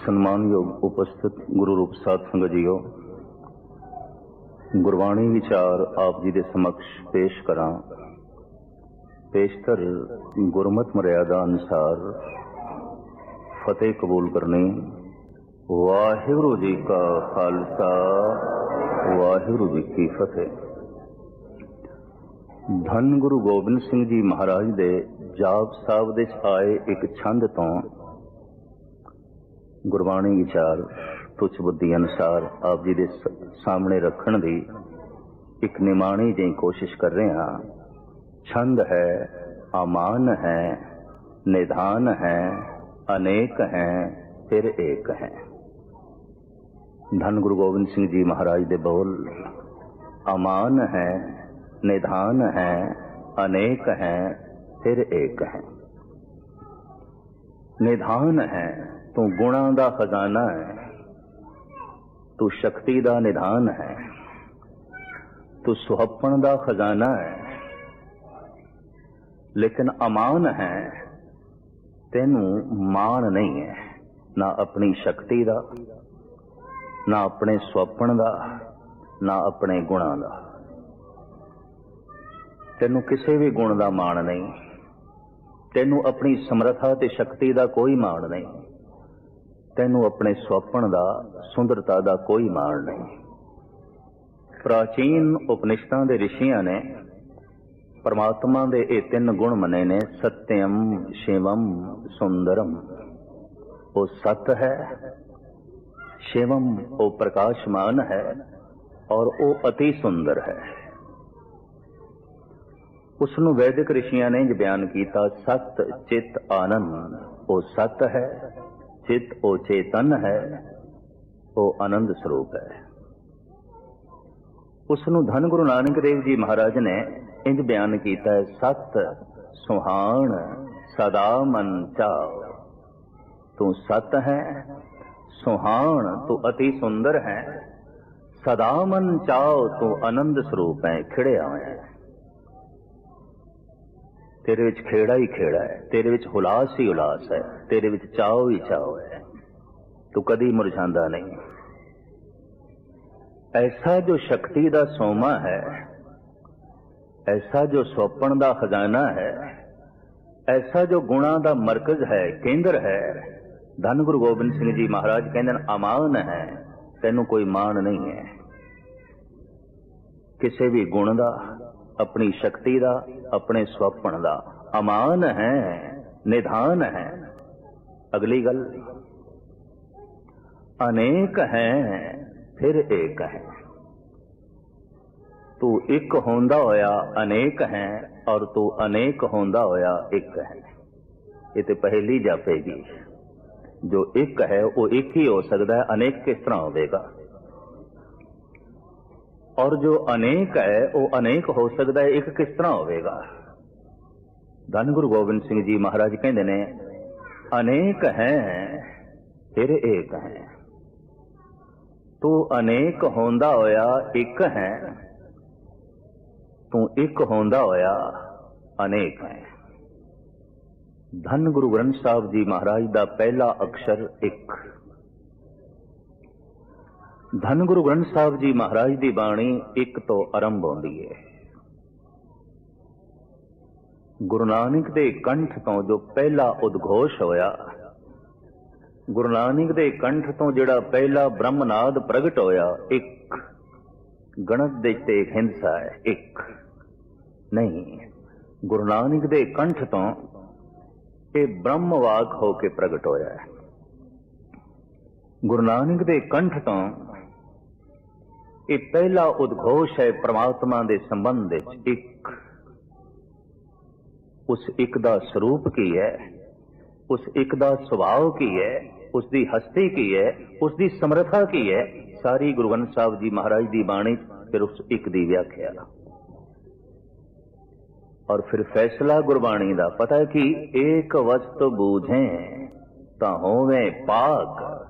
ਸਨਮਾਨਯੋਗ ਉਪਸਥਿਤ ਗੁਰੂ ਰੂਪ ਸਾਧ ਸੰਗਤ ਜੀਓ, ਗੁਰਬਾਣੀ ਵਿਚਾਰ ਆਪ ਜੀ ਦੇ ਸਮਕਸ਼ ਪੇਸ਼ ਕਰਾਂ। पेशतर गुरमत मर्यादा अनुसार फतेह कबूल करनी। वाहिगुरू जी का खालसा, वाहिगुरू जी की फतेह। धन गुरु गोबिंद सिंह जी महाराज दे जाप साहब दे आए एक छंद तो गुरबाणी विचार तुच्छ बुद्धि अनुसार आप जी दे सामने रखने की एक निमाणी जी कोशिश कर रहे हैं। छंद है, अमान है, निधान है, अनेक हैं, फिर एक है। धन गुरु गोबिंद सिंह जी महाराज दे बोल अमान है, निधान है, अनेक हैं, फिर एक है। निधान है, तू गुणा दा खजाना है, तू शक्ति दा निधान है, तू सुहप्पन दा खजाना है। लेकिन अमान है, तेनू मान नहीं है, ना अपनी शक्ति दा, ना अपने सुपन दा, ना अपने गुणा दा। तेनू किसी भी गुण दा मान नहीं, तेनू अपनी समर्था ते शक्ति दा कोई मान नहीं, तेनू अपने सुपन दा, सुंदरता दा कोई मान नहीं। प्राचीन उपनिषदां दे ऋषियां ने परमात्मा दे ये तीन गुण मने ने, सत्यम, शिवम, सुंदरम। वो सत है, शिवम वो प्रकाशमान है, और वो अति सुंदर है। उसनु वैदिक ऋषियां ने बयान किया, सत चित आनंद। वो सत है, चित वो चेतन है, वो आनंद स्वरूप है। उसनु धन गुरु नानक देव जी महाराज ने इंज बयान किया है, सत सुहान सदा मन चाओ। तू सत है, सुहान तू अति सुंदर है, सदा मन चाओ तू आनंद स्वरूप है, खिड़िया है। तेरे विच खेड़ा ही खेड़ा है, तेरे विच हुलास ही हुलास है, तेरे विच चाओ ही चाओ है, तू कदी मुरझांदा नहीं। ऐसा जो शक्ति दा सोमा है, ऐसा जो स्वपन दा खजाना है, ऐसा जो गुणा दा मरकज है, केंद्र है, धन गुरु गोबिंद सिंह जी महाराज कहते हैं अमान है, तेनू कोई मान नहीं है। किसी भी गुण दा, अपनी शक्ति दा, अपने स्वपन दा अमान है, निधान है। अगली गल, अनेक हैं फिर एक है। तू एक होंदा होया अनेक है, और तू अनेक होंदा होया एक है। ये तो पहली जापेगी, जो एक है वो एक ही हो सकता है, अनेक किस तरह होगा। और जो अनेक है वो अनेक हो सकता है, एक किस तरह होगा। धन गुरु गोबिंद सिंह जी महाराज कहते ने, अनेक हैं फिर एक है। तू अनेक होंदा होया एक है, तू एक होंदा होया अनेक है। धन गुरु ग्रंथ साहब जी महाराज दा पहला अक्षर एक। धन गुरु ग्रंथ साहब जी महाराज दी बाणी एक तो आरंभ होंदी है। गुरु नानक दे कंठ तो जो पहला उद्घोष होया, गुरु नानक दे कंठ तो जिहड़ा पहला ब्रह्मनाद प्रगट होया, एक गणत दे ते एक हिंसा है, एक नहीं। गुरु नानक दे कंठ तो ये ब्रह्मवाक होके प्रगट होया है। गुरु नानक दे कंठ तो ये पहला उद्घोष है परमात्मा दे संबंध विच एक। उस एक दा स्वरूप की है, उस एक दा स्वभाव की है, उसकी हस्ती की है, उसकी समर्था की है। सारी गुरु ग्रंथ साहब जी महाराज की बाणी फिर उस एक दी व्याख्या, और फिर फैसला गुरबाणी दा पता है कि एक वस्तु बूझे ता होवे पाक,